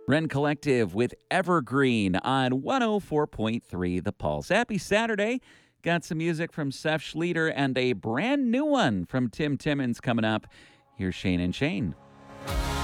Ren Collective with Evergreen on 104.3 The Pulse. Happy Saturday. Got some music from Seth Schleter and a brand new one from Tim Timmons coming up. Here's Shane and Shane.